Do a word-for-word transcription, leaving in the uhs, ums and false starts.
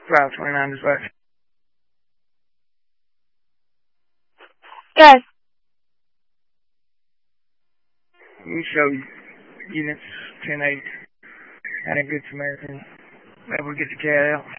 five twenty-nine dispatch. Yes. We show units ten eight. Had a good Samaritan. Able to get the cat out.